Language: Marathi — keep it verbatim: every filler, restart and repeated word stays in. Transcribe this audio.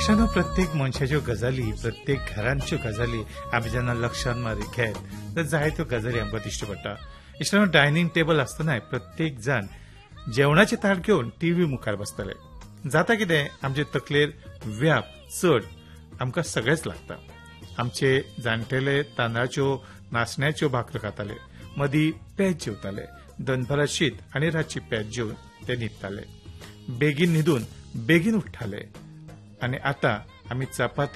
इश्टानो, प्रत्येक मनशाच्यो गजाली, प्रत्येक घरांच्यो गजाली आमी जेन्ना लक्षांत मारी घेत तर जायत्यो गजाली आमकां दिश्टी पडटा. इश्टानो, डायनिंग टेबल आसतना प्रत्येक जाण जेवणाची ताट घेवन टीव्ही मुखार बसतले. जाता कितें, आमचे तकलेर व्याप चड आमकां सगळेच लागता. आमचे जाणटेले तांदळाच्यो नाचण्याच्यो भाकऱ्यो खाताले, मदीं पेज जेवताले, दनपारां शीत आनी रातची पेज जेवन ते न्हिदताले. बेगीन न्हिदून बेगीन उठ्ठाले. आनी आतां आमी चपाती